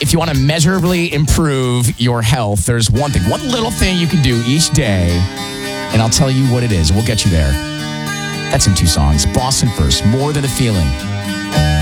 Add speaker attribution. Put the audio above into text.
Speaker 1: if you want to measurably improve your health, there's one little thing you can do each day, and I'll tell you what it is. We'll get you there. That's in 2 songs. Boston first, More Than a Feeling.